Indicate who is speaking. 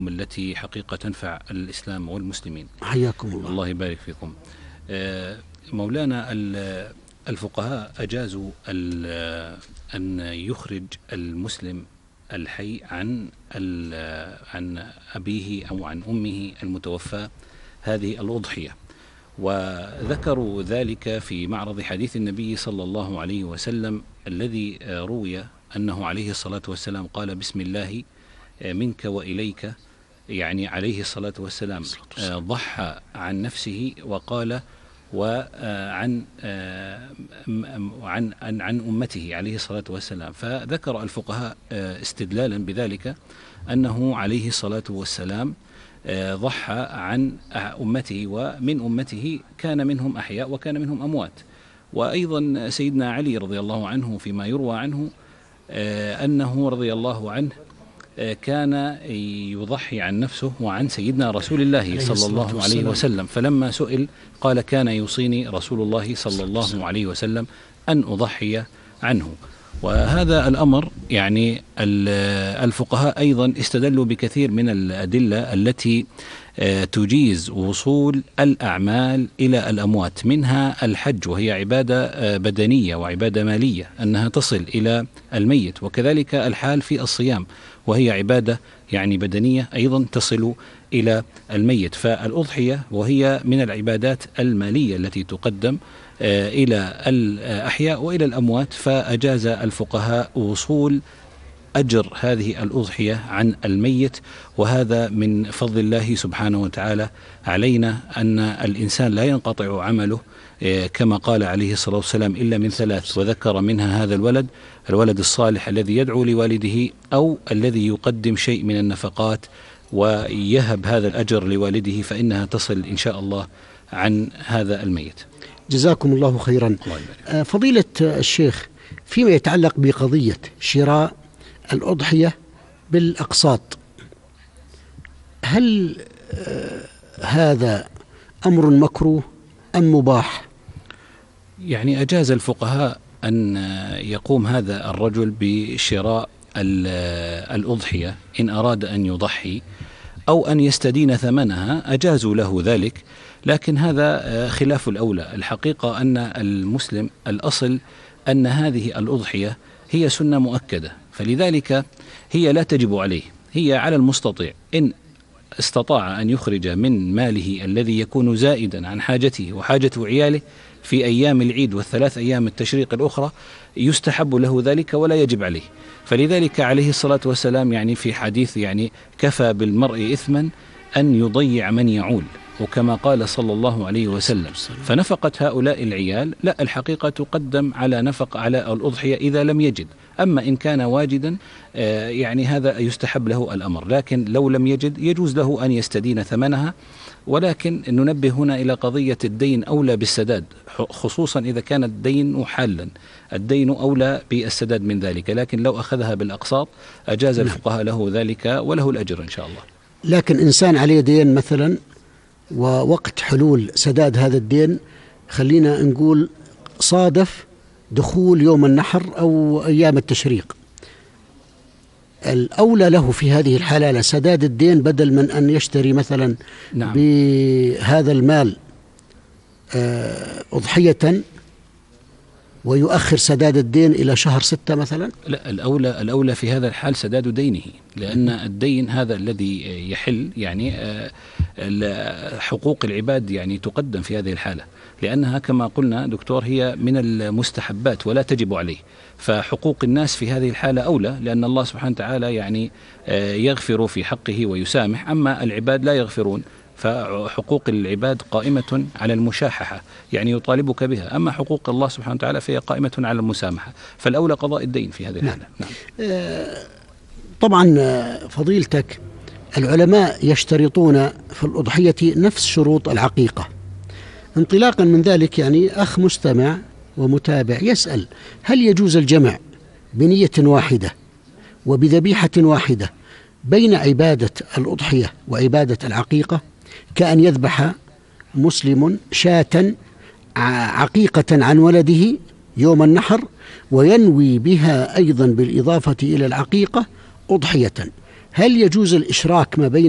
Speaker 1: التي حقيقة تنفع الإسلام والمسلمين.
Speaker 2: حياكم الله.
Speaker 1: الله يبارك فيكم. مولانا، الفقهاء أجازوا أن يخرج المسلم الحي عن أبيه أو عن أمه المتوفى هذه الأضحية، وذكروا ذلك في معرض حديث النبي صلى الله عليه وسلم الذي روي أنه عليه الصلاة والسلام قال: بسم الله منك وإليك، يعني عليه الصلاة والسلام ضحى عن نفسه وقال وعن عن أمته عليه الصلاة والسلام. فذكر الفقهاء استدلالا بذلك أنه عليه الصلاة والسلام ضحى عن أمته، ومن أمته كان منهم أحياء وكان منهم أموات. وأيضا سيدنا علي رضي الله عنه فيما يروى عنه أنه رضي الله عنه كان يضحي عن نفسه وعن سيدنا رسول الله صلى الله عليه وسلم، فلما سئل قال: كان يوصيني رسول الله صلى الله عليه وسلم أن أضحي عنه. وهذا الأمر يعني الفقهاء أيضا استدلوا بكثير من الأدلة التي تجيز وصول الأعمال إلى الأموات، منها الحج وهي عبادة بدنية وعبادة مالية أنها تصل إلى الميت، وكذلك الحال في الصيام وهي عبادة يعني بدنية أيضا تصل إلى الميت. فالأضحية وهي من العبادات المالية التي تقدم إلى الأحياء وإلى الأموات، فأجاز الفقهاء وصول أجر هذه الأضحية عن الميت. وهذا من فضل الله سبحانه وتعالى علينا، أن الإنسان لا ينقطع عمله كما قال عليه الصلاة والسلام إلا من ثلاث، وذكر منها هذا الولد الصالح الذي يدعو لوالده، أو الذي يقدم شيء من النفقات ويهب هذا الأجر لوالده، فإنها تصل إن شاء الله عن هذا الميت.
Speaker 2: جزاكم الله خيرا. فضيلة الشيخ، فيما يتعلق بقضية شراء الأضحية بالأقساط، هل هذا أمر مكروه أم مباح؟
Speaker 1: يعني أجاز الفقهاء أن يقوم هذا الرجل بشراء الأضحية إن أراد أن يضحي أو أن يستدين ثمنها، أجازوا له ذلك، لكن هذا خلاف الأولى. الحقيقة أن المسلم الأصل أن هذه الأضحية هي سنة مؤكدة، فلذلك هي لا تجب عليه، هي على المستطيع إن استطاع أن يخرج من ماله الذي يكون زائدا عن حاجته وحاجة عياله في أيام العيد والثلاث أيام التشريق الأخرى، يستحب له ذلك ولا يجب عليه. فلذلك عليه الصلاة والسلام يعني في حديث يعني كفى بالمرء إثما أن يضيع من يعول، وكما قال صلى الله عليه وسلم. فنفقة هؤلاء العيال لا، الحقيقة تقدم على نفق على الأضحية إذا لم يجد. أما إن كان واجدا يعني هذا يستحب له الأمر، لكن لو لم يجد يجوز له أن يستدين ثمنها. ولكن ننبه هنا إلى قضية الدين أولى بالسداد، خصوصا إذا كان الدين حالا، الدين أولى بالسداد من ذلك. لكن لو أخذها بالأقساط أجاز الفقهاء له ذلك وله الأجر إن شاء الله.
Speaker 2: لكن إنسان عليه دين مثلا، ووقت حلول سداد هذا الدين خلينا نقول صادف دخول يوم النحر أو أيام التشريق، الأولى له في هذه الحالة لسداد الدين بدل من أن يشتري مثلا بهذا المال أضحية ويؤخر سداد الدين إلى شهر 6 مثلا.
Speaker 1: لا، الأولى في هذا الحال سداد دينه، لأن الدين هذا الذي يحل يعني حقوق العباد يعني تقدم في هذه الحالة، لأنها كما قلنا دكتور هي من المستحبات ولا تجب عليه. فحقوق الناس في هذه الحالة أولى، لأن الله سبحانه وتعالى يعني يغفر في حقه ويسامح، أما العباد لا يغفرون، فحقوق العباد قائمة على المشاححة، يعني يطالبك بها، أما حقوق الله سبحانه وتعالى فهي قائمة على المسامحة، فالأولى قضاء الدين في هذه الحالة. نعم.
Speaker 2: طبعا فضيلتك، العلماء يشترطون في الأضحية نفس شروط العقيقة. انطلاقا من ذلك يعني أخ مستمع ومتابع يسأل: هل يجوز الجمع بنية واحدة وبذبيحة واحدة بين عبادة الأضحية وعبادة العقيقة، كأن يذبح مسلم شاة عقيقة عن ولده يوم النحر وينوي بها أيضا بالإضافة إلى العقيقة أضحية؟ هل يجوز الإشراك ما بين